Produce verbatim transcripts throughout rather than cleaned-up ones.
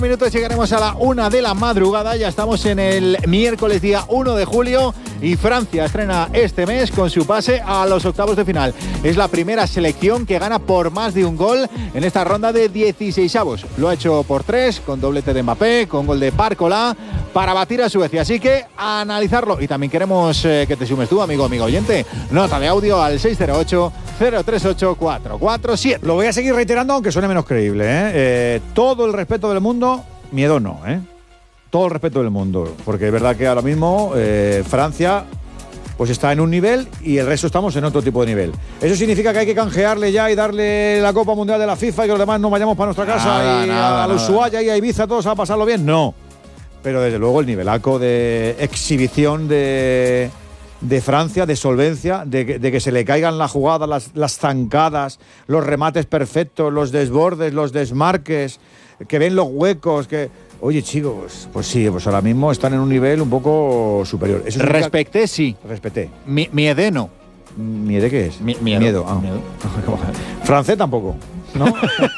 Minutos llegaremos a la una de la madrugada. Ya estamos en el miércoles día uno de julio y Francia estrena este mes con su pase a los octavos de final. Es la primera selección que gana por más de un gol en esta ronda de dieciseisavos. Lo ha hecho por tres, con doblete de Mbappé, con gol de Barcola, para batir a Suecia. Así que a analizarlo. Y también queremos eh, que te sumes tú, amigo, amigo oyente. Nota de audio al seis cero ocho, cero tres ocho, cuatro cuatro siete. Lo voy a seguir reiterando, aunque suene menos creíble, ¿eh? Eh, todo el respeto del mundo. Miedo no, ¿eh? Todo el respeto del mundo, porque es verdad que ahora mismo eh, Francia pues está en un nivel y el resto estamos en otro tipo de nivel. ¿Eso significa que hay que canjearle ya y darle la Copa Mundial de la FIFA y que los demás no vayamos para nuestra casa nada, y nada, a la nada. Ushuaia y a Ibiza todos a pasarlo bien? No. Pero desde luego el nivelaco de exhibición de, de Francia, de solvencia, de que, de que se le caigan las jugadas, las, las zancadas, los remates perfectos, los desbordes, los desmarques, que ven los huecos, que... Oye, chicos, pues sí, pues ahora mismo están en un nivel un poco superior. Eso significa... Respecté, sí. Respeté. Mi, miede no. ¿Miede qué es? Mi, miedo. Miedo. Ah. Miedo. Francés tampoco, ¿no?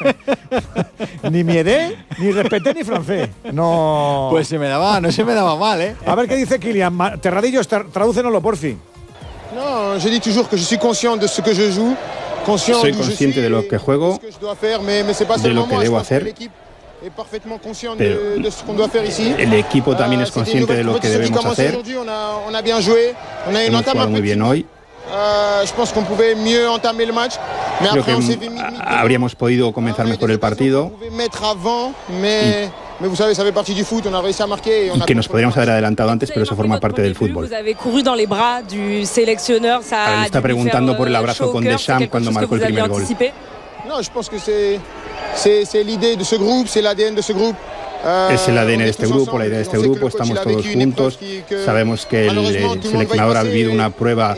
Ni miedé, ni respeté, ni francés. No. Pues se me daba, no se me daba mal, ¿eh? A ver qué dice Kylian. Terradillos, tra- tradúcenoslo, porfi. No, je dis toujours que je suis conscient de ce que je joue. Conscient Soy d'où je consciente suis de lo que juego, de ce que je dois faire, mais, mais c'est pas de seulement lo que moi, je debo pense que hacer. l'équipe est parfaitement consciente Pero de, de ce qu'on doit faire ici. el equipo también Euh, es c'était une consciente de nouvelle lo que compétition qui debemos commence hacer. aujourd'hui, on a, on a bien joué, on a une Hemos entame jugado un muy peu bien hoy. Euh, je pense qu'on pouvait mieux entamer le match, mais Creo après on s'est que mis, mis a- habríamos podido comenzar mejor el partido On pouvait mettre avant, mais mais vous savez, ça fait partie du foot, on a réussi à marquer et on y a que nos podríamos haber adelantado antes, pero eso forma parte del fútbol. Vous avez couru dans les bras du sélectionneur, ça Ahora le a está dû lui preguntando faire, por el euh, abrazo chaud au con cœur, c'est Deschamps quelque cuando chose que marcó el vous aviez primer gol. anticipé. Non, je pense que c'est c'est c'est l'idée de ce groupe, c'est l'A D N de ce groupe. Es el A D N de este grupo, la idea de este grupo, estamos todos juntos, sabemos que el, el seleccionador ha vivido una prueba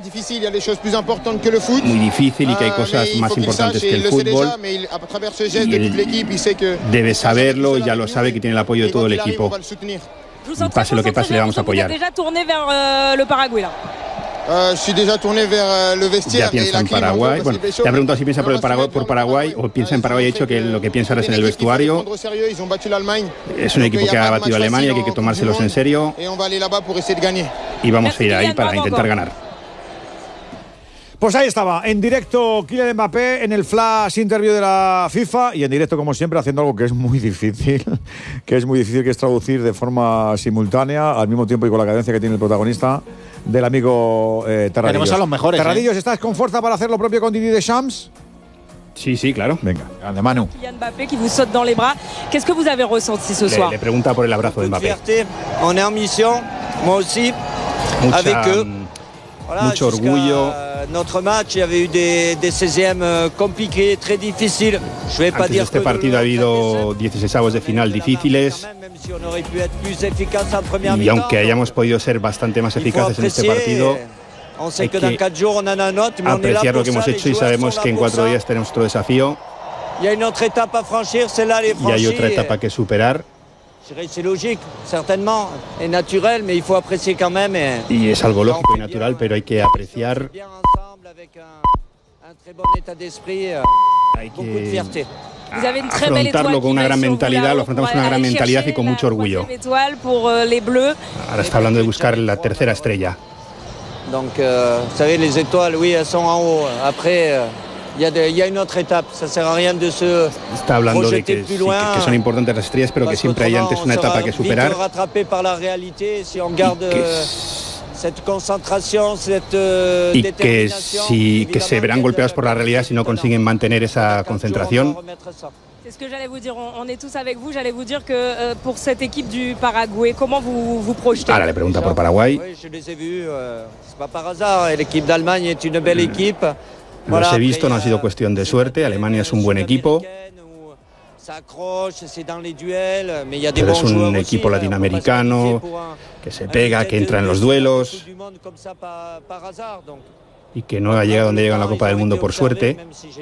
muy difícil y que hay cosas más importantes que el fútbol y él debe saberlo y ya lo sabe, que tiene el apoyo de todo el equipo. Pase lo que pase, le vamos a apoyar. Déjà tourné vers euh, le Paraguay là. Uh, je suis déjà tourné vers le vestiaire. Ya piensa en Paraguay. Bueno, te ha preguntado si piensa por el Paraguay, por Paraguay o piensa en Paraguay. Ha dicho que lo que piensa ahora es en el vestuario. Es un equipo que ha batido a Alemania, que hay que tomárselos en serio. Y vamos a ir ahí para intentar ganar. Pues ahí estaba, en directo Kylian Mbappé en el flash interview de la FIFA y en directo, como siempre, haciendo algo que es muy difícil, que es muy difícil, que es traducir de forma simultánea, al mismo tiempo y con la cadencia que tiene el protagonista, del amigo eh, Terradillos. Tenemos a los mejores. Terradillos, ¿eh? ¿estás con fuerza para hacer lo propio con Didier Deschamps? Sí, sí, claro. Venga. Grande Manu. Kylian Mbappé qui vous saute dans les bras. Qu'est-ce que vous avez ressenti ce soir? Le, le pregunta por el abrazo de Mbappé. On est en mission, moi aussi, Mucha, avec eux. Voilà, mucho orgullo. Notre match, il y avait eu des, des seizièmes compliqués, très difficiles. Je vais pas Antes de dire este que partido ha habido dieciseisavos de final difíciles y aunque hayamos podido ser bastante más eficaces en este partido, hay que apreciar lo que hemos hecho y sabemos que en cuatro días tenemos otro desafío y hay otra etapa que superar. C'est logique, certainement, et naturel, mais il faut apprécier quand même. Et y es algo lógico y natural, pero hay que apreciar. Hay que afrontarlo con una gran mentalidad, lo afrontamos con una gran mentalidad y con mucho orgullo. Ahora está hablando de buscar la tercera estrella. Donc, euh, vous savez, les étoiles, oui, elles sont en haut. Après. Euh, Il y, a de, il y a une autre étape, ça sert à rien de se Está hablando de que, sí, que, que son importantes las estrellas, pero que siempre hay antes una etapa que superar. Par la realidad, si on garde que, cette concentration, cette y que, si, que se verán golpeados por la realidad si no consiguen mantener esa concentración. C'est ce que j'allais vous dire, on est tous avec vous, j'allais vous dire que euh, pour cette équipe du Paraguay, comment vous vous projetez? Ahora le pregunta por Paraguay. Oui, je les ai vus, euh, c'est pas par hasard, l'équipe d'Allemagne est une belle équipe. Los he visto, no ha sido cuestión de suerte. Alemania es un buen equipo, pero es un equipo latinoamericano que se pega, que entra en los duelos y que no ha llegado donde llega en la Copa del Mundo por suerte.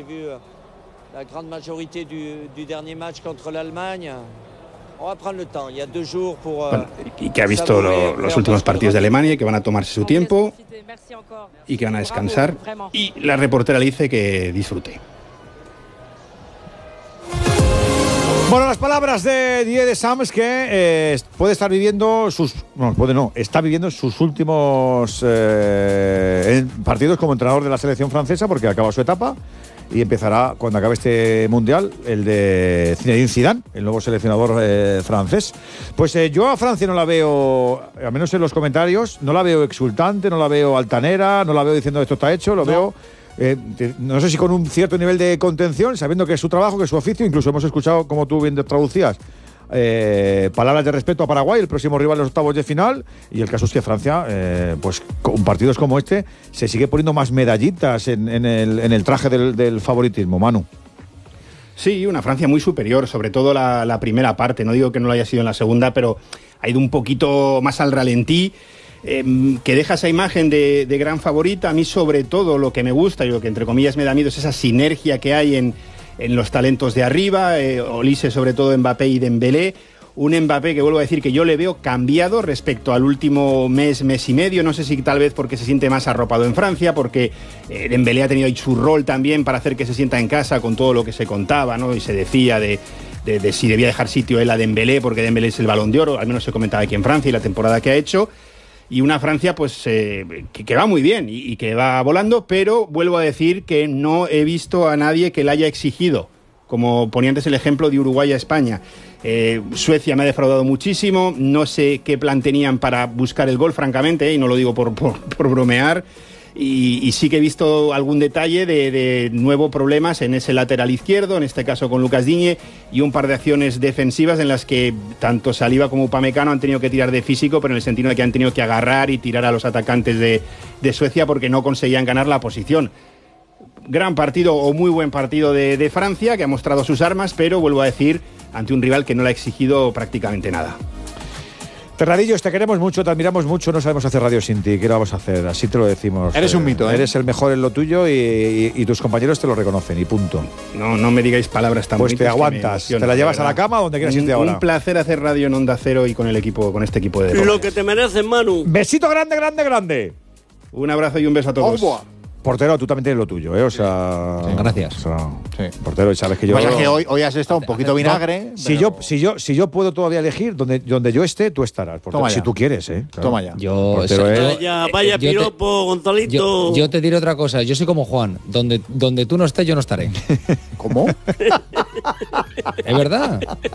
Bueno, y que ha visto lo, los últimos partidos de Alemania y que van a tomarse su tiempo y que van a descansar, y la reportera le dice que disfrute. Bueno, las palabras de Didier Deschamps, que eh, puede estar viviendo sus... No, puede no, está viviendo sus últimos eh, partidos como entrenador de la selección francesa, porque acaba su etapa y empezará, cuando acabe este Mundial, el de Zinedine Zidane, el nuevo seleccionador eh, francés. Pues eh, yo a Francia no la veo, al menos en los comentarios, no la veo exultante, no la veo altanera, no la veo diciendo esto está hecho, lo no. veo... Eh, no sé si con un cierto nivel de contención, sabiendo que es su trabajo, que es su oficio. Incluso hemos escuchado, como tú bien traducías, eh, palabras de respeto a Paraguay, el próximo rival en los octavos de final. Y el caso es que Francia, eh, pues con partidos como este, se sigue poniendo más medallitas en, en, el, en el traje del, del favoritismo. Manu. Sí, una Francia muy superior, sobre todo la, la primera parte. No digo que no lo haya sido en la segunda, pero ha ido un poquito más al ralentí. Eh, que deja esa imagen de, de gran favorita. A mí, sobre todo, lo que me gusta y lo que entre comillas me da miedo es esa sinergia que hay en, en los talentos de arriba, eh, Olise, sobre todo Mbappé y Dembélé. Un Mbappé que vuelvo a decir que yo le veo cambiado respecto al último mes, mes y medio. No sé si tal vez porque se siente más arropado en Francia, porque eh, Dembélé ha tenido ahí su rol también para hacer que se sienta en casa con todo lo que se contaba, ¿no? Y se decía de, de, de si debía dejar sitio él a Dembélé, porque Dembélé es el Balón de Oro, al menos se comentaba aquí en Francia y la temporada que ha hecho. Y una Francia pues eh, que, que va muy bien y, y que va volando, pero vuelvo a decir que no he visto a nadie que le haya exigido, como ponía antes el ejemplo de Uruguay a España. Eh, Suecia me ha defraudado muchísimo, no sé qué plan tenían para buscar el gol, francamente, eh, y no lo digo por, por, por bromear. Y, y sí que he visto algún detalle de, de nuevos problemas en ese lateral izquierdo, en este caso con Lucas Digne, y un par de acciones defensivas en las que tanto Saliba como Upamecano han tenido que tirar de físico, pero en el sentido de que han tenido que agarrar y tirar a los atacantes de, de Suecia porque no conseguían ganar la posición. Gran partido o muy buen partido de, de Francia, que ha mostrado sus armas, pero vuelvo a decir, ante un rival que no le ha exigido prácticamente nada. Terradillos, te queremos mucho, te admiramos mucho, no sabemos hacer radio sin ti. ¿Qué lo vamos a hacer? Así te lo decimos. Eres un mito, ¿eh? Eres el mejor en lo tuyo y, y, y tus compañeros te lo reconocen y punto. No, no me digáis palabras tan bonitas. Pues te aguantas, te la llevas a la cama donde quieras irte ahora. Un placer hacer radio en Onda Cero y con el equipo, con este equipo de Robles. Lo que te mereces, Manu. Besito grande, grande, grande. Un abrazo y un beso a todos. Oh, portero, tú también tienes lo tuyo, ¿eh? O sea, sí, gracias. O sea, sí. Portero, sabes que yo. Pasa que hoy, hoy has estado un poquito vinagre. Si pero... yo, si yo, si yo puedo todavía elegir donde, donde yo esté, tú estarás. Portero, si tú quieres, ¿eh? Claro. Toma ya. Yo, portero, o ¿eh? Vaya, vaya piropo, te, Gonzalito. Yo, yo te diré otra cosa. Yo soy como Juan. Donde, donde tú no estés, yo no estaré. ¿Cómo? Es verdad.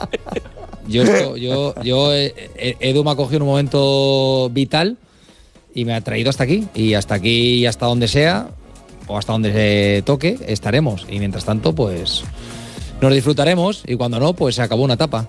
Yo, esto, yo, yo Edu me ha cogido en un momento vital y me ha traído hasta aquí. Y hasta aquí y hasta donde sea, o hasta donde se toque, estaremos. Y mientras tanto, pues nos disfrutaremos. Y cuando no, pues se acabó una etapa.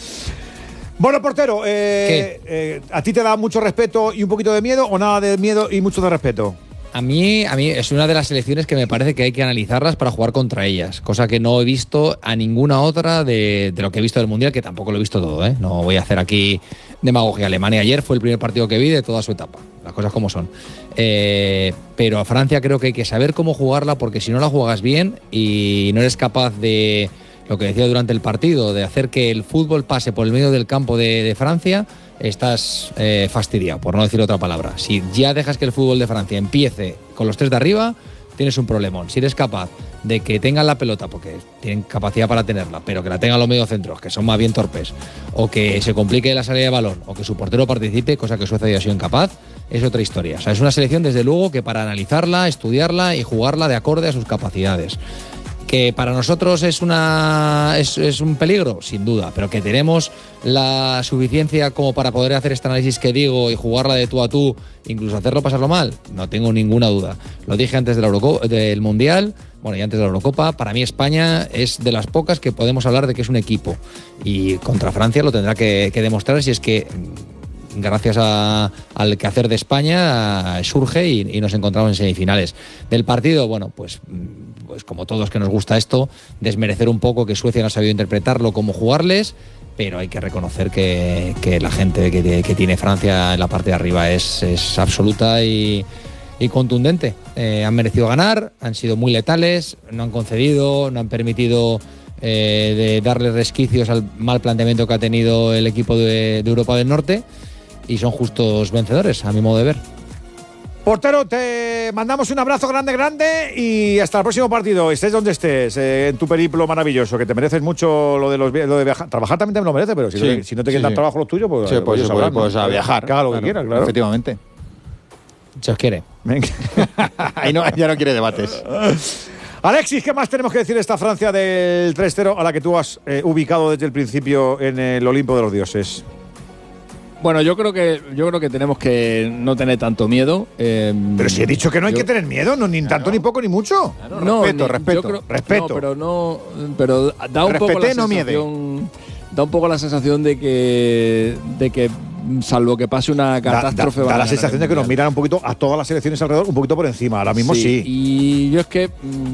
Bueno, portero, eh, eh, ¿a ti te da mucho respeto y un poquito de miedo o nada de miedo y mucho de respeto? A mí, a mí es una de las selecciones que me parece que hay que analizarlas para jugar contra ellas, cosa que no he visto a ninguna otra de, de lo que he visto del Mundial, que tampoco lo he visto todo, ¿eh? No voy a hacer aquí demagogia. Alemania ayer fue el primer partido que vi de toda su etapa, las cosas como son. Eh, pero a Francia creo que hay que saber cómo jugarla, porque si no la juegas bien y no eres capaz de, lo que decía durante el partido, de hacer que el fútbol pase por el medio del campo de, de Francia, estás eh, fastidiado, por no decir otra palabra. Si ya dejas que el fútbol de Francia empiece con los tres de arriba, tienes un problemón. Si eres capaz de que tengan la pelota, porque tienen capacidad para tenerla, pero que la tengan los mediocentros, que son más bien torpes, o que se complique la salida de balón, o que su portero participe, cosa que Suecia ya ha sido incapaz, es otra historia. O sea, es una selección, desde luego, que para analizarla, estudiarla y jugarla de acorde a sus capacidades. Que para nosotros es una es, es un peligro, sin duda, pero que tenemos la suficiencia como para poder hacer este análisis que digo y jugarla de tú a tú, incluso hacerlo pasarlo mal, no tengo ninguna duda. Lo dije antes de la Eurocopa, del Mundial, bueno, y antes de la Eurocopa. Para mí España es de las pocas que podemos hablar de que es un equipo, y contra Francia lo tendrá que, que demostrar, si es que gracias a, al quehacer de España surge y, y nos encontramos en semifinales. Del partido, bueno, pues, pues como todos que nos gusta esto, desmerecer un poco que Suecia no ha sabido interpretarlo, cómo jugarles, pero hay que reconocer que, que la gente que, que tiene Francia en la parte de arriba es, es absoluta y, y contundente. Eh, han merecido ganar, han sido muy letales, no han concedido, no han permitido eh, de darle resquicios al mal planteamiento que ha tenido el equipo de, de Europa del Norte, y son justos vencedores, a mi modo de ver. Portero, te mandamos un abrazo grande, grande y hasta el próximo partido. Estés donde estés, eh, en tu periplo maravilloso, que te mereces mucho lo de los lo de viajar. Trabajar también te lo mereces, pero si, sí, no, te, si no te sí, quieren dar sí. trabajo los tuyos, pues, sí, pues, pues, hablar, pues ¿no? a viajar. Que haga lo claro, que quiera, claro. Efectivamente. Se os quiere. Ahí no, ya no quiere debates. Alexis, ¿qué más tenemos que decir de esta Francia del tres cero a la que tú has eh, ubicado desde el principio en el Olimpo de los Dioses? Bueno, yo creo que yo creo que tenemos que no tener tanto miedo. Eh, pero si he dicho que no hay yo, que tener miedo, no, ni claro. tanto ni poco ni mucho. Claro, no, respeto, ni, respeto, creo, respeto. No, pero no, pero da un Respete, poco la no sensación, miede. da un poco la sensación de que de que salvo que pase una catástrofe. Da, da, da la sensación de que nos miran un poquito a todas las selecciones alrededor, un poquito por encima. Ahora mismo sí. sí. Y yo es que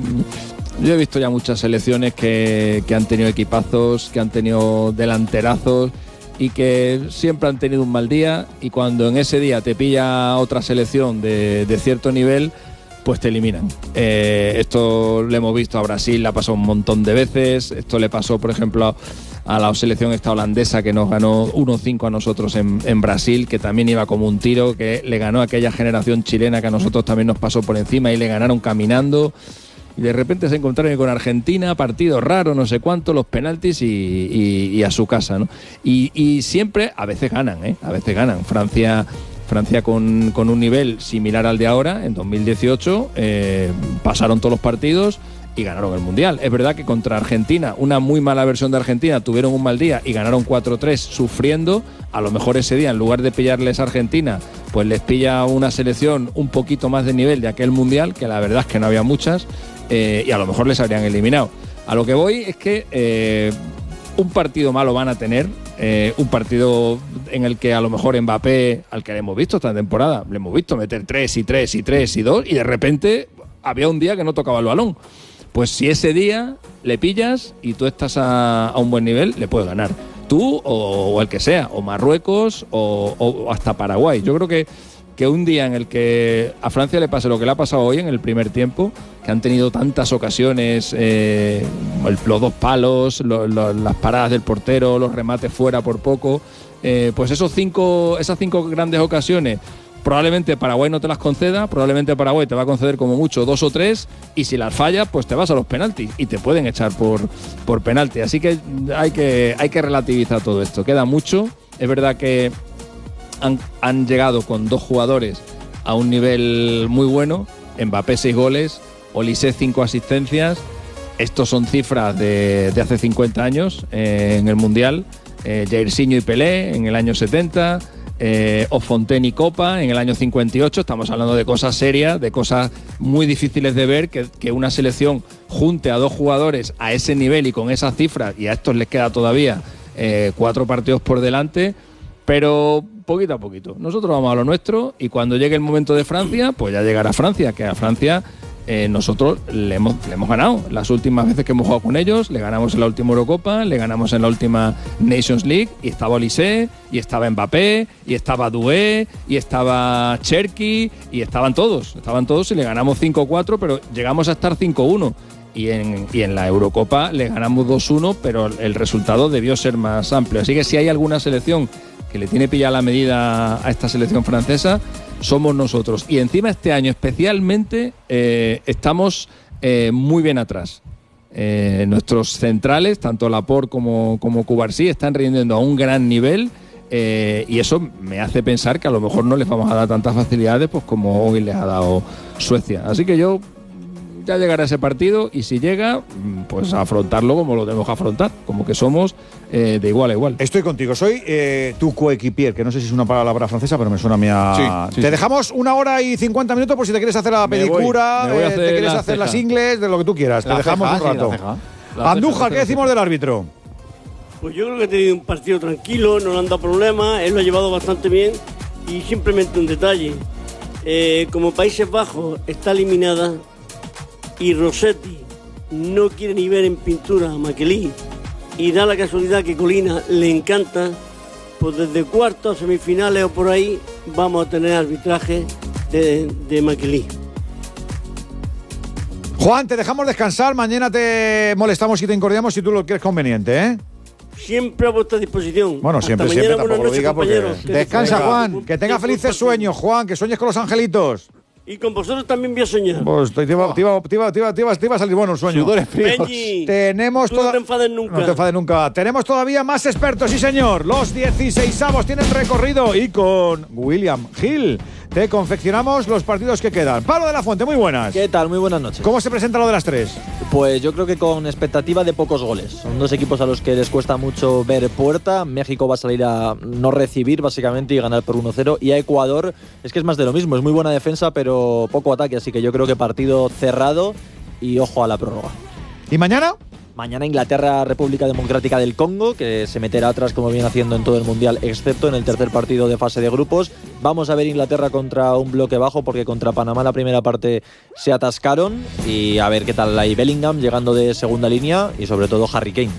mmm, yo he visto ya muchas selecciones que, que han tenido equipazos, que han tenido delanterazos y que siempre han tenido un mal día, y cuando en ese día te pilla otra selección de, de cierto nivel, pues te eliminan. Eh, esto lo hemos visto a Brasil, le ha pasado un montón de veces. Esto le pasó, por ejemplo, a la selección esta holandesa que nos ganó uno cinco a nosotros en, en Brasil, que también iba como un tiro, que le ganó a aquella generación chilena que a nosotros también nos pasó por encima y le ganaron caminando. Y de repente se encontraron con Argentina, partido raro, no sé cuánto, los penaltis y, y, y a su casa, ¿no? Y, y siempre, a veces ganan, ¿eh? A veces ganan. Francia, Francia con, con un nivel similar al de ahora, en dos mil dieciocho, eh, pasaron todos los partidos y ganaron el Mundial. Es verdad que contra Argentina, una muy mala versión de Argentina, tuvieron un mal día y ganaron cuatro tres sufriendo. A lo mejor ese día, en lugar de pillarles a Argentina, pues les pilla una selección un poquito más de nivel de aquel Mundial, que la verdad es que no había muchas. Eh, y a lo mejor les habrían eliminado. A lo que voy es que eh, un partido malo van a tener, eh, un partido en el que a lo mejor Mbappé, al que le hemos visto esta temporada, le hemos visto meter tres y tres y tres y dos, y de repente había un día que no tocaba el balón. Pues si ese día le pillas y tú estás a, a un buen nivel, le puedes ganar. Tú o, o el que sea, o Marruecos o, o hasta Paraguay. Yo creo que que un día en el que a Francia le pase lo que le ha pasado hoy en el primer tiempo, que han tenido tantas ocasiones, eh, los dos palos, lo, lo, las paradas del portero, los remates fuera por poco, eh, pues esos cinco, esas cinco grandes ocasiones, probablemente Paraguay no te las conceda, probablemente Paraguay te va a conceder como mucho dos o tres, y si las fallas, pues te vas a los penaltis y te pueden echar por, por penalti. Así que hay que, hay que relativizar todo esto. Queda mucho. Es verdad que Han, han llegado con dos jugadores a un nivel muy bueno. Mbappé seis goles, Olise cinco asistencias. Estos son cifras de, de hace cincuenta años eh, en el Mundial. Eh, Jairzinho y Pelé en el año setenta, eh, Ofontaine y Copa en el año cincuenta y ocho. Estamos hablando de cosas serias, de cosas muy difíciles de ver, que, que una selección junte a dos jugadores a ese nivel y con esas cifras, y a estos les queda todavía eh, cuatro partidos por delante. Pero poquito a poquito. Nosotros vamos a lo nuestro, y cuando llegue el momento de Francia, pues ya llegará Francia, que a Francia eh, nosotros le hemos, le hemos ganado. Las últimas veces que hemos jugado con ellos, le ganamos en la última Eurocopa, le ganamos en la última Nations League, y estaba Olise, y estaba Mbappé, y estaba Doué, y estaba Cherki, y estaban todos, estaban todos y le ganamos cinco cuatro, pero llegamos a estar cinco uno. Y en, y en la Eurocopa le ganamos dos uno, pero el resultado debió ser más amplio. Así que si hay alguna selección que le tiene pillada la medida a esta selección francesa, somos nosotros. Y encima este año especialmente eh, estamos eh, muy bien atrás. Eh, nuestros centrales, tanto Laporte como, como Cubarsí, están rindiendo a un gran nivel, eh, y eso me hace pensar que a lo mejor no les vamos a dar tantas facilidades pues como hoy les ha dado Suecia. Así que yo ya llegará ese partido, y si llega, pues a afrontarlo como lo tenemos que afrontar, como que somos eh, de igual a igual. Estoy contigo, soy eh, tu coequipier, que no sé si es una palabra francesa, pero me suena a mí a... Sí, sí, te sí. Dejamos una hora y cincuenta minutos por si te quieres hacer la pedicura, me voy, me voy eh, te quieres hacer ceja. las ingles, de lo que tú quieras. La te dejamos ceja, un rato. Sí, Andújar, ¿qué decimos del árbitro? Pues yo creo que ha tenido un partido tranquilo, no le han dado problemas, él lo ha llevado bastante bien, y simplemente un detalle. Eh, como Países Bajos está eliminada y Rossetti no quiere ni ver en pintura a Makelí, y da la casualidad que Colina le encanta, pues desde cuartos, semifinales o por ahí vamos a tener arbitraje de, de Makelí. Juan, te dejamos descansar, mañana te molestamos y te incordiamos si tú lo quieres conveniente, ¿eh? Siempre a vuestra disposición. Bueno, siempre, Hasta siempre, mañana, tampoco lo diga porque... compañeros. Descansa, Juan, que tenga felices sueños, Juan, que sueñes con los angelitos. Y con vosotros también voy a soñar. Pues te, te, iba, te, iba, te, iba, te, iba, te, iba, te iba a salir bueno un sueño. Sudores fríos. Benji, Tenemos tú no toda... te enfades nunca. No te enfades nunca. Tenemos todavía más expertos, sí señor. Los dieciseisavos tienen recorrido y con William Hill te confeccionamos los partidos que quedan. Pablo de la Fuente, muy buenas. ¿Qué tal? Muy buenas noches. ¿Cómo se presenta lo de las tres? Pues yo creo que con expectativa de pocos goles. Son dos equipos a los que les cuesta mucho ver puerta. México va a salir a no recibir básicamente y ganar por uno cero. Y a Ecuador es que es más de lo mismo. Es muy buena defensa pero poco ataque. Así que yo creo que partido cerrado y ojo a la prórroga. ¿Y mañana? Mañana Inglaterra, República Democrática del Congo, que se meterá atrás como viene haciendo en todo el Mundial, excepto en el tercer partido de fase de grupos. Vamos a ver Inglaterra contra un bloque bajo, porque contra Panamá la primera parte se atascaron. Y a ver qué tal hay Bellingham llegando de segunda línea y sobre todo Harry Kane.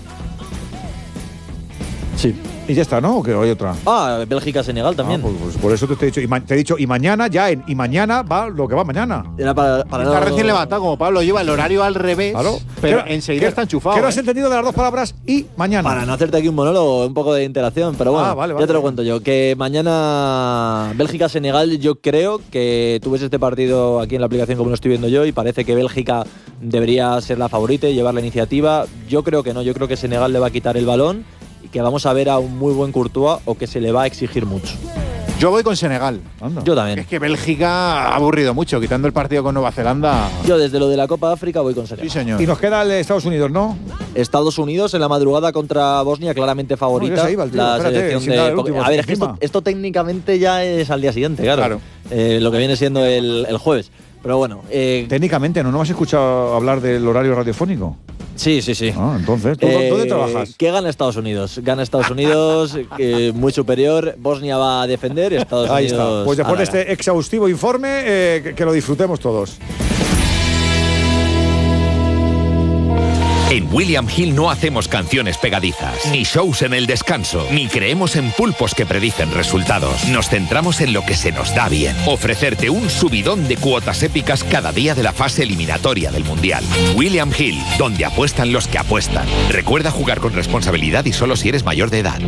Sí. Y ya está, ¿no? ¿O que hay otra? Ah, Bélgica-Senegal también. Ah, pues, pues por eso te, te he dicho. Y ma- te he dicho, y mañana ya, en, y mañana va lo que va mañana. Era para, para Está no... recién levantado, como Pablo lleva el horario al revés. Claro. Pero ¿Qué- enseguida qué- está enchufado. ¿Qué no ¿eh? has entendido de las dos palabras y mañana? Para no hacerte aquí un monólogo, un poco de interacción, pero bueno, Ah, vale, ya vale, te lo vale. cuento yo. Que mañana Bélgica-Senegal, yo creo que tú ves este partido aquí en la aplicación como lo estoy viendo yo y parece que Bélgica debería ser la favorita y llevar la iniciativa. Yo creo que no, yo creo que Senegal le va a quitar el balón y que vamos a ver a un muy buen Courtois o que se le va a exigir mucho. Yo voy con Senegal. Anda. Yo también. Es que Bélgica ha aburrido mucho, quitando el partido con Nueva Zelanda. Yo desde lo de la Copa de África voy con Sí, Senegal. señor. Y nos queda el de Estados Unidos, ¿no? Estados Unidos en la madrugada contra Bosnia, claramente favorita. No, ya se iba el tío, la espérate, selección sin dar el de. último, A ver, es que esto, encima. esto técnicamente ya es al día siguiente, claro. Claro. Eh, lo que viene siendo el, el jueves. Pero bueno, eh, Técnicamente, ¿no? ¿No has escuchado hablar del horario radiofónico? sí, sí, sí. Ah, entonces, ¿tú, Eh, ¿dónde trabajas? ¿Qué gana Estados Unidos? Gana Estados Unidos, eh, muy superior. Bosnia va a defender, Estados Ahí Unidos. está. Pues después de hará. este exhaustivo informe, eh, que, que lo disfrutemos todos. En William Hill no hacemos canciones pegadizas, ni shows en el descanso, ni creemos en pulpos que predicen resultados. Nos centramos en lo que se nos da bien. Ofrecerte un subidón de cuotas épicas cada día de la fase eliminatoria del Mundial. William Hill, donde apuestan los que apuestan. Recuerda jugar con responsabilidad y solo si eres mayor de edad.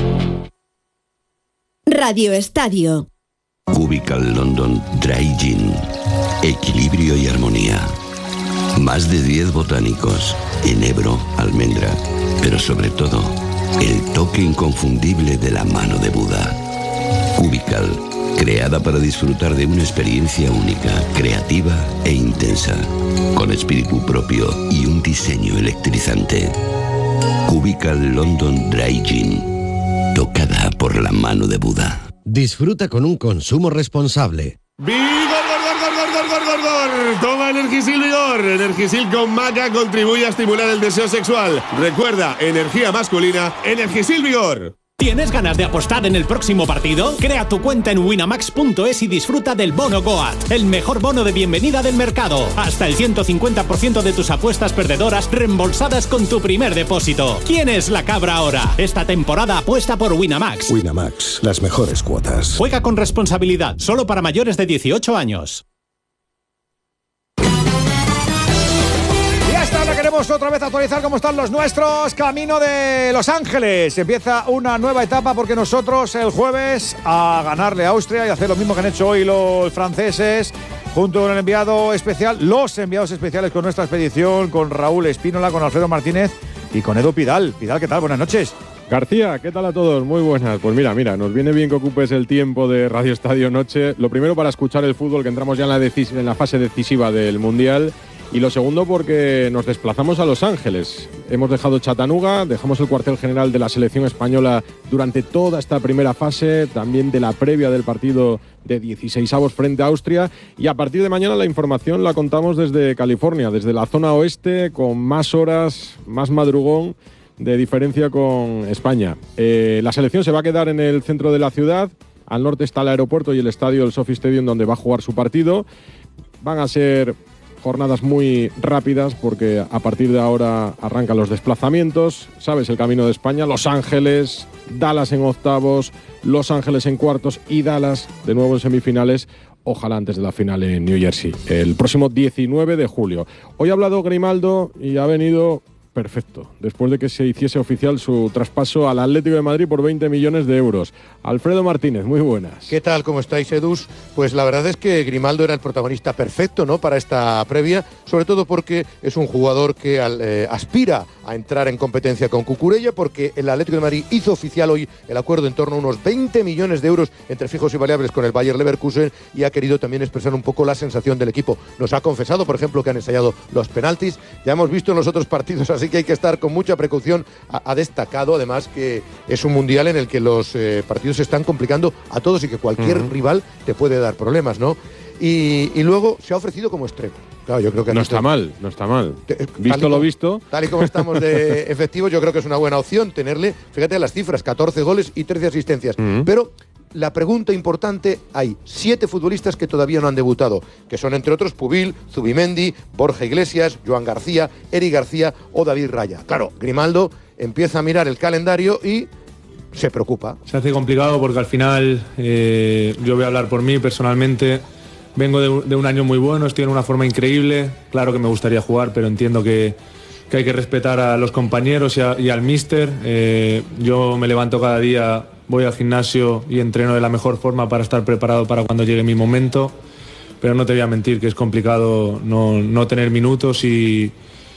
Radio Estadio. Cubical London Dry Gin. Equilibrio y armonía. Más de diez botánicos, enebro, almendra, pero sobre todo, el toque inconfundible de la mano de Buda. Cubical, creada para disfrutar de una experiencia única, creativa e intensa, con espíritu propio y un diseño electrizante. Cubical London Dry Gin, tocada por la mano de Buda. Disfruta con un consumo responsable. ¡Vigor, gor, gor, gor, gor, gor, gor, gor! Toma Energisil Vigor. Energisil con maca contribuye a estimular el deseo sexual. Recuerda, energía masculina, Energisil Vigor. ¿Tienes ganas de apostar en el próximo partido? Crea tu cuenta en winamax punto es y disfruta del bono Goat, el mejor bono de bienvenida del mercado. Hasta el ciento cincuenta por ciento de tus apuestas perdedoras reembolsadas con tu primer depósito. ¿Quién es la cabra ahora? Esta temporada apuesta por Winamax. Winamax, las mejores cuotas. Juega con responsabilidad, solo para mayores de dieciocho años. Queremos otra vez actualizar cómo están los nuestros. Camino de Los Ángeles. Empieza una nueva etapa porque nosotros el jueves a ganarle a Austria y hacer lo mismo que han hecho hoy los franceses, junto con el enviado especial, los enviados especiales con nuestra expedición, con Raúl Espínola, con Alfredo Martínez y con Edu Pidal. Pidal, ¿qué tal? Buenas noches. García, ¿qué tal a todos? Muy buenas. Pues mira, mira, nos viene bien que ocupes el tiempo de Radio Estadio Noche. Lo primero para escuchar el fútbol, que entramos ya en la, decis- en la fase decisiva del Mundial. Y lo segundo porque nos desplazamos a Los Ángeles. Hemos dejado Chattanooga, dejamos el cuartel general de la selección española durante toda esta primera fase, también de la previa del partido de dieciseisavos frente a Austria. Y a partir de mañana la información la contamos desde California, desde la zona oeste, con más horas, más madrugón de diferencia con España. Eh, la selección se va a quedar en el centro de la ciudad. Al norte está el aeropuerto y el estadio, el Sophie Stadium, donde va a jugar su partido. Van a ser jornadas muy rápidas porque a partir de ahora arrancan los desplazamientos. Sabes el camino de España: Los Ángeles, Dallas en octavos, Los Ángeles en cuartos y Dallas de nuevo en semifinales, ojalá antes de la final en New Jersey, el próximo diecinueve de julio. Hoy ha hablado Grimaldo y ha venido perfecto, después de que se hiciese oficial su traspaso al Atlético de Madrid por veinte millones de euros. Alfredo Martínez, muy buenas. ¿Qué tal? ¿Cómo estáis, Edus? Pues la verdad es que Grimaldo era el protagonista perfecto, ¿no?, para esta previa, sobre todo porque es un jugador que al, eh, aspira a entrar en competencia con Cucurella, porque el Atlético de Madrid hizo oficial hoy el acuerdo en torno a unos veinte millones de euros entre fijos y variables con el Bayer Leverkusen, y ha querido también expresar un poco la sensación del equipo. Nos ha confesado, por ejemplo, que han ensayado los penaltis, ya hemos visto en los otros partidos, así que hay que estar con mucha precaución. Ha, ha destacado además que es un mundial en el que los eh, partidos se están complicando a todos y que cualquier uh-huh. rival te puede dar problemas, ¿no? Y, y luego se ha ofrecido como extremo. Claro, yo creo que no está mal, no está mal. Te, visto como, lo visto. Tal y como estamos de efectivos, yo creo que es una buena opción tenerle, fíjate las cifras, catorce goles y trece asistencias. Uh-huh. Pero la pregunta importante, hay siete futbolistas que todavía no han debutado, que son entre otros Pubil, Zubimendi, Borja Iglesias, Joan García, Eric García o David Raya. Claro, Grimaldo empieza a mirar el calendario y se preocupa. Se hace complicado porque al final, eh, yo voy a hablar por mí personalmente, vengo de, de un año muy bueno, estoy en una forma increíble, claro que me gustaría jugar, pero entiendo que, que hay que respetar a los compañeros y, a, y al míster. Eh, yo me levanto cada día, voy al gimnasio y entreno de la mejor forma para estar preparado para cuando llegue mi momento, pero no te voy a mentir que es complicado no, no tener minutos y,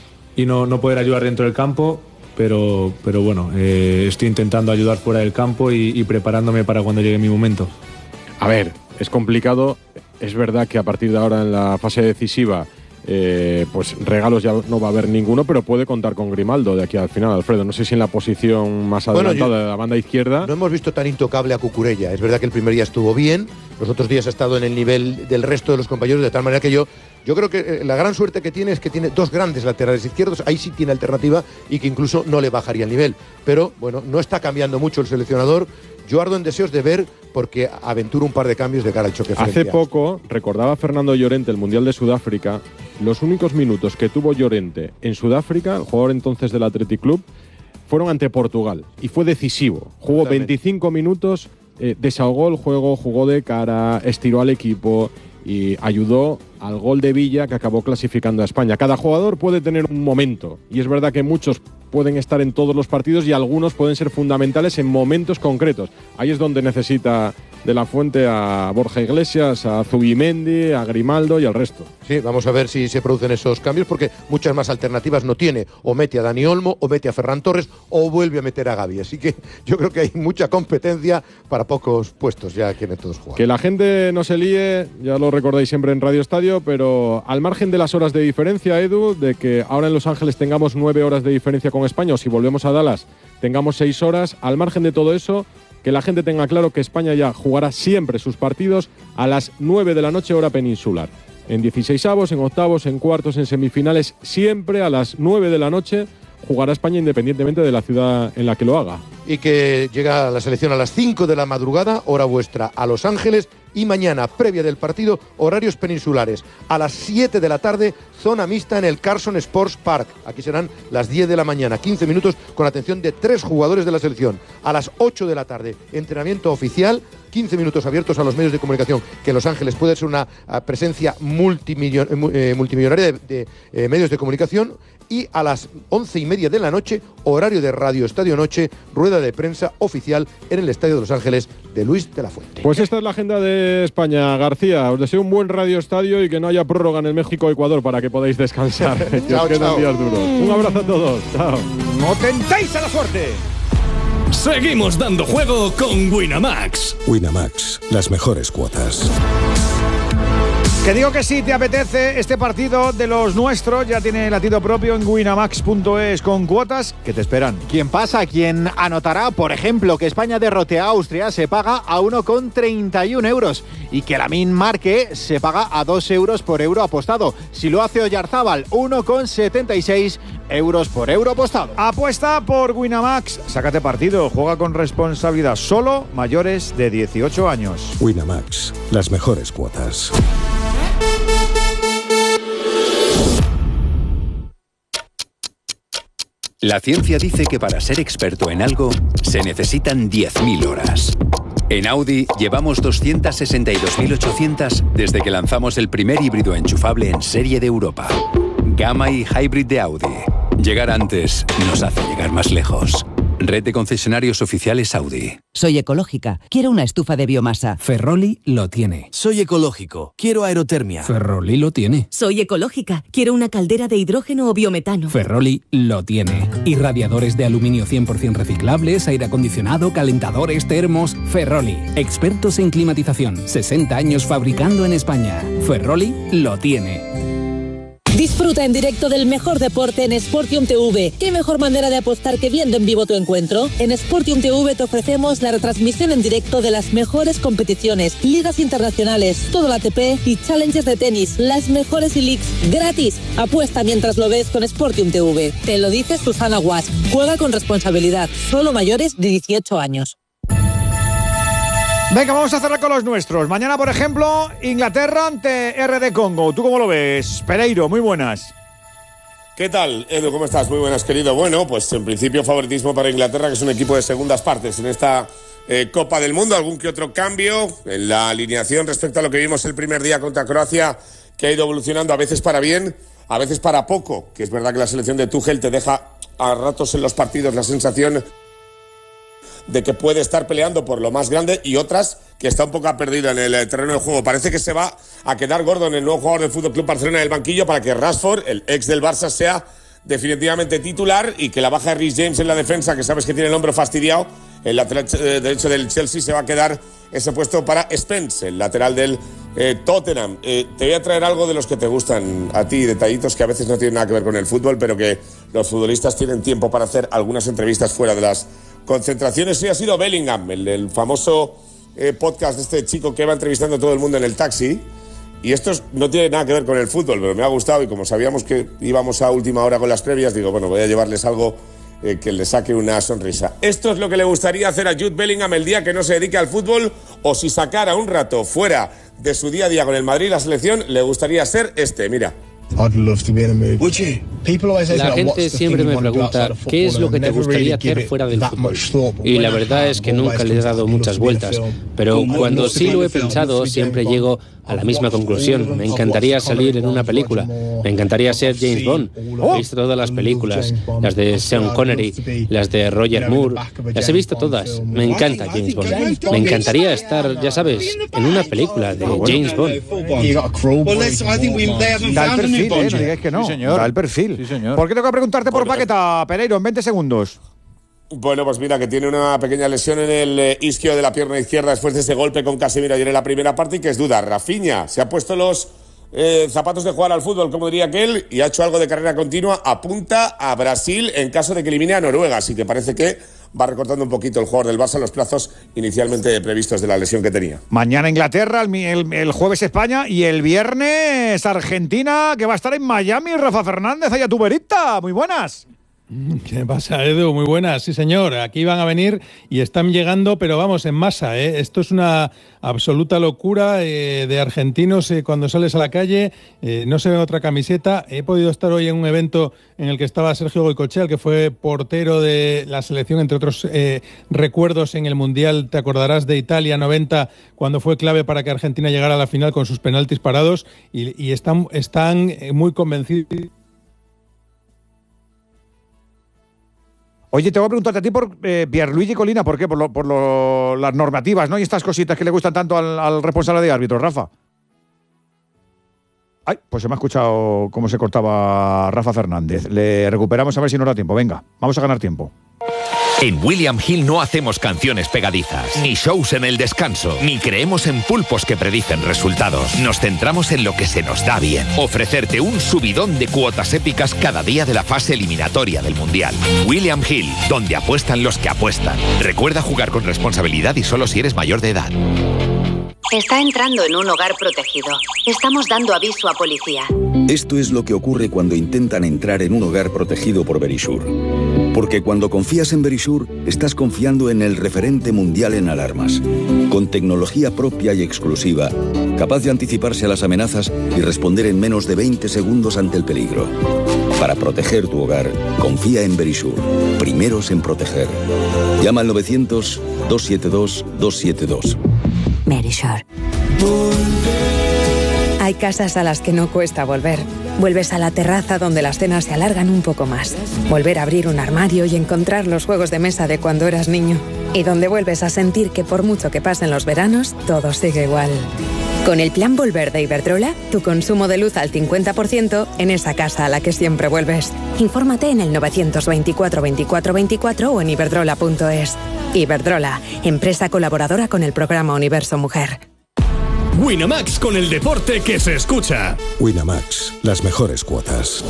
y no, no poder ayudar dentro del campo. Pero, pero bueno, eh, estoy intentando ayudar fuera del campo y, y preparándome para cuando llegue mi momento. A ver, es complicado. Es verdad que a partir de ahora en la fase decisiva, eh, pues regalos ya no va a haber ninguno, pero puede contar con Grimaldo de aquí al final, Alfredo. No sé si en la posición más adelantada bueno, yo, de la banda izquierda. No hemos visto tan intocable a Cucurella. Es verdad que el primer día estuvo bien, los otros días ha estado en el nivel del resto de los compañeros, de tal manera que yo... Yo creo que la gran suerte que tiene es que tiene dos grandes laterales izquierdos, ahí sí tiene alternativa y que incluso no le bajaría el nivel. Pero bueno, no está cambiando mucho el seleccionador. Yo ardo en deseos de ver, porque aventura un par de cambios de cara al choque frente. Hace poco, recordaba Fernando Llorente el Mundial de Sudáfrica, los únicos minutos que tuvo Llorente en Sudáfrica, el jugador entonces del Athletic Club, fueron ante Portugal y fue decisivo. Jugó Totalmente. veinticinco minutos, eh, desahogó el juego, jugó de cara, estiró al equipo y ayudó al gol de Villa que acabó clasificando a España. Cada jugador puede tener un momento y es verdad que muchos pueden estar en todos los partidos y algunos pueden ser fundamentales en momentos concretos. Ahí es donde necesita de la Fuente a Borja Iglesias, a Zubimendi, a Grimaldo y al resto. Sí, vamos a ver si se producen esos cambios porque muchas más alternativas no tiene. O mete a Dani Olmo, o mete a Ferran Torres, o vuelve a meter a Gavi. Así que yo creo que hay mucha competencia para pocos puestos, ya quieren todos jugar. Que la gente no se líe, ya lo recordáis siempre en Radio Estadio, pero al margen de las horas de diferencia, Edu, de que ahora en Los Ángeles tengamos nueve horas de diferencia con España, o si volvemos a Dallas tengamos seis horas, al margen de todo eso, que la gente tenga claro que España ya jugará siempre sus partidos a las nueve de la noche hora peninsular. En dieciseisavos, en octavos, en cuartos, en semifinales, siempre a las nueve de la noche jugará España independientemente de la ciudad en la que lo haga. Y que llega la selección a las cinco de la madrugada, hora vuestra, a Los Ángeles, y mañana, previa del partido, horarios peninsulares. A las siete de la tarde, zona mixta en el Carson Sports Park. Aquí serán las diez de la mañana, quince minutos con atención de tres jugadores de la selección. A las ocho de la tarde, entrenamiento oficial, quince minutos abiertos a los medios de comunicación, que en Los Ángeles puede ser una presencia multimillon, eh, multimillonaria de, de eh, medios de comunicación. Y a las once y media de la noche, horario de Radio Estadio Noche, rueda de prensa oficial en el Estadio de Los Ángeles de Luis de la Fuente. Pues esta es la agenda de España, García. Os deseo un buen Radio Estadio y que no haya prórroga en el México-Ecuador para que podáis descansar. Que chao, os quedan chao. días duros. Un abrazo a todos. Chao. ¡No tentéis a la suerte! Seguimos dando juego con Winamax. Winamax, las mejores cuotas. Que digo que si te apetece este partido de los nuestros, ya tiene latido propio en winamax punto es con cuotas que te esperan. ¿Quién pasa? ¿Quién anotará? Por ejemplo, que España derrote a Austria se paga a uno coma treinta y uno euros y que Lamine marque se paga a dos euros por euro apostado. Si lo hace Oyarzábal, uno coma setenta y seis euros por euro apostado. Apuesta por Winamax. Sácate partido. Juega con responsabilidad. Solo mayores de dieciocho años. Winamax, las mejores cuotas. La ciencia dice que para ser experto en algo se necesitan diez mil horas. En Audi llevamos doscientas sesenta y dos mil ochocientas desde que lanzamos el primer híbrido enchufable en serie de Europa. Gamma y Hybrid de Audi. Llegar antes nos hace llegar más lejos. Red de concesionarios oficiales Audi. Soy ecológica. Quiero una estufa de biomasa. Ferroli lo tiene. Soy ecológico. Quiero aerotermia. Ferroli lo tiene. Soy ecológica. Quiero una caldera de hidrógeno o biometano. Ferroli lo tiene. Y radiadores de aluminio cien por ciento reciclables, aire acondicionado, calentadores, termos. Ferroli. Expertos en climatización. sesenta años fabricando en España. Ferroli lo tiene. Disfruta en directo del mejor deporte en Sportium T V. ¿Qué mejor manera de apostar que viendo en vivo tu encuentro? En Sportium T V te ofrecemos la retransmisión en directo de las mejores competiciones, ligas internacionales, todo el A T P y Challengers de tenis, las mejores e-leagues gratis. Apuesta mientras lo ves con Sportium T V. Te lo dice Susana Guas. Juega con responsabilidad. Solo mayores de dieciocho años. Venga, vamos a cerrar con los nuestros. Mañana, por ejemplo, Inglaterra ante R D Congo. ¿Tú cómo lo ves? Pereiro, muy buenas. ¿Qué tal, Edu? ¿Cómo estás? Muy buenas, querido. Bueno, pues en principio favoritismo para Inglaterra, que es un equipo de segundas partes en esta eh, Copa del Mundo. Algún que otro cambio en la alineación respecto a lo que vimos el primer día contra Croacia, que ha ido evolucionando a veces para bien, a veces para poco. Que es verdad que la selección de Tuchel te deja a ratos en los partidos la sensación de que puede estar peleando por lo más grande, y otras que está un poco perdida en el terreno de juego. Parece que se va a quedar gordo en el nuevo jugador del F C Barcelona del banquillo para que Rashford, el ex del Barça, sea definitivamente titular, y que la baja de Reece James en la defensa, que sabes que tiene el hombro fastidiado, el lateral derecho del Chelsea, se va a quedar ese puesto para Spence, el lateral del eh, Tottenham. Eh, te voy a traer algo de los que te gustan a ti, detallitos que a veces no tienen nada que ver con el fútbol, pero que los futbolistas tienen tiempo para hacer algunas entrevistas fuera de las concentraciones. Hoy ha sido Bellingham, el, el famoso eh, podcast de este chico que va entrevistando a todo el mundo en el taxi. Y esto no tiene nada que ver con el fútbol, pero me ha gustado, y como sabíamos que íbamos a última hora con las previas, digo, bueno, voy a llevarles algo eh, que le saque una sonrisa. Esto es lo que le gustaría hacer a Jude Bellingham el día que no se dedique al fútbol, o si sacara un rato fuera de su día a día con el Madrid y la selección, le gustaría ser este, mira. La gente siempre me pregunta qué es lo que te gustaría hacer fuera del fútbol. Y la verdad es que nunca le he dado muchas vueltas. Pero cuando sí lo he pensado, siempre llego a la misma conclusión. Me encantaría salir en una película. Me encantaría ser James Bond. He visto todas las películas, las de Sean Connery, las de Roger Moore. Las he visto todas. Me encanta James Bond. Me encantaría estar, ya sabes, en una película de James Bond. Da el perfil, ¿eh? No digáis que no. Sí, señor. Da el perfil. Sí, señor. ¿Por qué tengo que preguntarte por Paqueta, Pereiro, en veinte segundos? Bueno, pues mira, que tiene una pequeña lesión en el eh, isquio de la pierna izquierda después de ese golpe con Casemiro ayer en la primera parte, y que es duda. Rafinha se ha puesto los eh, zapatos de jugar al fútbol, como diría aquel, y ha hecho algo de carrera continua. Apunta a Brasil en caso de que elimine a Noruega, así que parece que va recortando un poquito el jugador del Barça los plazos inicialmente previstos de la lesión que tenía. Mañana Inglaterra, el, el, el jueves España, y el viernes Argentina, que va a estar en Miami. Rafa Fernández, allá tu verita. Muy buenas. ¿Qué pasa, Edu? Muy buenas, sí señor. Aquí van a venir y están llegando, pero vamos, en masa, ¿eh? Esto es una absoluta locura eh, de argentinos eh, cuando sales a la calle, eh, no se ve otra camiseta. He podido estar hoy en un evento en el que estaba Sergio Goycochea, el que fue portero de la selección, entre otros eh, recuerdos en el Mundial, te acordarás de Italia noventa, cuando fue clave para que Argentina llegara a la final con sus penaltis parados, y, y están, están muy convencidos. Oye, te voy a preguntarte a ti por eh, Pierluigi Colina, ¿por qué? Por, lo, por lo, las normativas, ¿no? Y estas cositas que le gustan tanto al, al responsable de árbitros, Rafa. Ay, pues se me ha escuchado cómo se cortaba Rafa Fernández. Le recuperamos a ver si nos da tiempo. Venga, vamos a ganar tiempo. En William Hill no hacemos canciones pegadizas, ni shows en el descanso, ni creemos en pulpos que predicen resultados. Nos centramos en lo que se nos da bien. Ofrecerte un subidón de cuotas épicas cada día de la fase eliminatoria del Mundial. William Hill, donde apuestan los que apuestan. Recuerda jugar con responsabilidad y solo si eres mayor de edad. Está entrando en un hogar protegido. Estamos dando aviso a policía. Esto es lo que ocurre cuando intentan entrar en un hogar protegido por Verisure. Porque cuando confías en Verisure, estás confiando en el referente mundial en alarmas. Con tecnología propia y exclusiva, capaz de anticiparse a las amenazas y responder en menos de veinte segundos ante el peligro. Para proteger tu hogar, confía en Verisure. Primeros en proteger. Llama al novecientos, dos siete dos, dos siete dos. Verisure. Hay casas a las que no cuesta volver. Vuelves a la terraza donde las cenas se alargan un poco más. Volver a abrir un armario y encontrar los juegos de mesa de cuando eras niño. Y donde vuelves a sentir que por mucho que pasen los veranos, todo sigue igual. Con el plan Volver de Iberdrola, tu consumo de luz al cincuenta por ciento en esa casa a la que siempre vuelves. Infórmate en el novecientos veinticuatro veinticuatro veinticuatro o en iberdrola punto es. Iberdrola, empresa colaboradora con el programa Universo Mujer. Winamax, con el deporte que se escucha. Winamax, las mejores cuotas.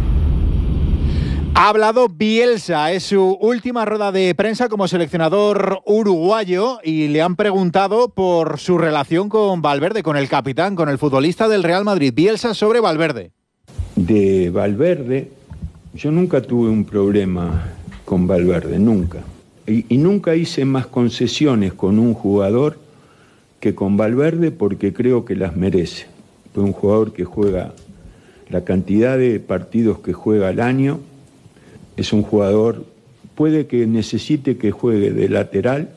Ha hablado Bielsa, es su última rueda de prensa como seleccionador uruguayo y le han preguntado por su relación con Valverde, con el capitán, con el futbolista del Real Madrid. Bielsa sobre Valverde. De Valverde, yo nunca tuve un problema con Valverde, nunca. Y, y nunca hice más concesiones con un jugador que con Valverde porque creo que las merece. Fue un jugador que juega la cantidad de partidos que juega al año. Es un jugador, puede que necesite que juegue de lateral.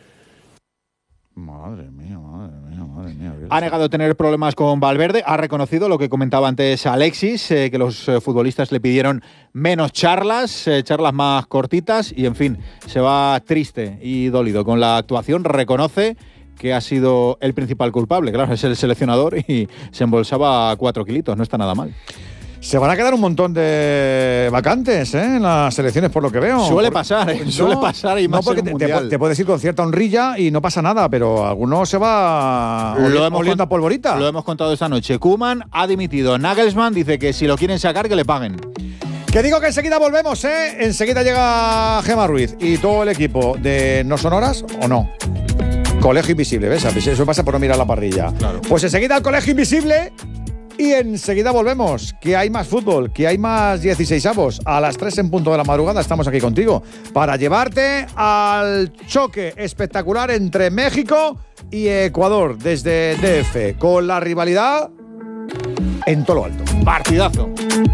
Madre mía, madre mía, madre mía. Ha negado tener problemas con Valverde, ha reconocido lo que comentaba antes Alexis, eh, que los eh, futbolistas le pidieron menos charlas, eh, charlas más cortitas y, en fin, se va triste y dolido con la actuación. Reconoce que ha sido el principal culpable. Claro, es el seleccionador y se embolsaba cuatro kilitos, no está nada mal. Se van a quedar un montón de vacantes ¿eh? en las selecciones, por lo que veo. Suele pasar, ¿eh? No, suele pasar y más no, porque en un te, mundial. te, te puedes ir con cierta honrilla y no pasa nada, pero alguno se va lo oli- hemos oliendo con- a polvorita. Lo hemos contado esta noche. Koeman ha dimitido. Nagelsmann dice que si lo quieren sacar, que le paguen. Que digo que enseguida volvemos, ¿eh? Enseguida llega Gemma Ruiz y todo el equipo de ¿No son horas o no? Colegio Invisible, ¿ves? Eso pasa por no mirar la parrilla. Claro. Pues enseguida el Colegio Invisible y enseguida volvemos. Que hay más fútbol, que hay más dieciseisavos. A las tres en punto de la madrugada estamos aquí contigo para llevarte al choque espectacular entre México y Ecuador desde D F, con la rivalidad en todo lo alto. Partidazo.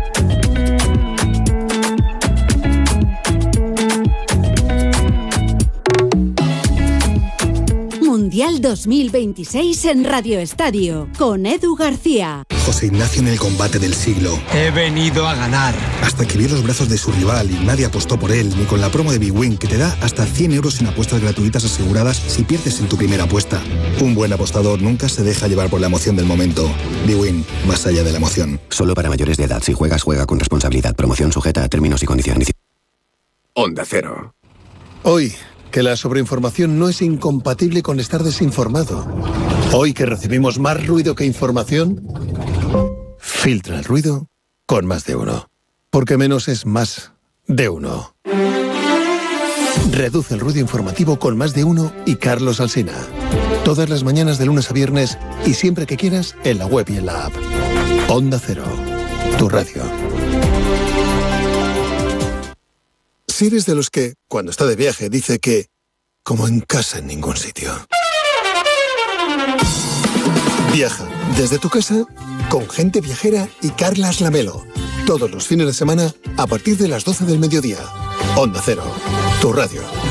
Mundial dos mil veintiséis en Radio Estadio, con Edu García. José Ignacio en el combate del siglo. He venido a ganar. Hasta que vio los brazos de su rival y nadie apostó por él, ni con la promo de Big Win, que te da hasta cien euros en apuestas gratuitas aseguradas si pierdes en tu primera apuesta. Un buen apostador nunca se deja llevar por la emoción del momento. Big Win, más allá de la emoción. Solo para mayores de edad. Si juegas, juega con responsabilidad. Promoción sujeta a términos y condiciones. Onda Cero. Hoy, que la sobreinformación no es incompatible con estar desinformado. Hoy que recibimos más ruido que información, filtra el ruido con Más de Uno. Porque menos es más de uno. Reduce el ruido informativo con Más de Uno y Carlos Alsina. Todas las mañanas de lunes a viernes y siempre que quieras en la web y en la app. Onda Cero, tu radio. Si eres de los que, cuando está de viaje, dice que, como en casa en ningún sitio. Viaja desde tu casa con Gente Viajera y Carlas Lamelo. Todos los fines de semana a partir de las doce del mediodía. Onda Cero, tu radio.